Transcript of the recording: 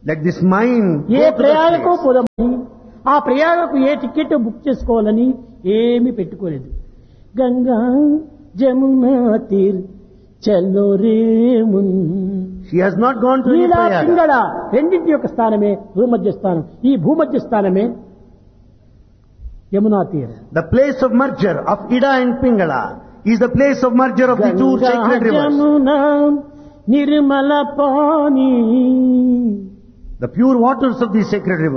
Let this mind A go to ప్రయాగకు that place. పోదామని, ఆ ప్రయాగకు ఏ ticket book చేసుకోవాలని ఏమీ పెట్టుకోలేదు. గంగా జమునా తీర్ చలో రేమున్. She has not gone to any Neela Prayaga. Pingala రెండింటి యొక్క స్థానమే భూమధ్య స్థానం. ఈ భూమధ్య స్థానమే Yamuna తీర్. The place of merger of Ida and Pingala is the place of merger of the two sacred rivers. Jamuna Nirmala pani. The pure waters of these sacred rivers.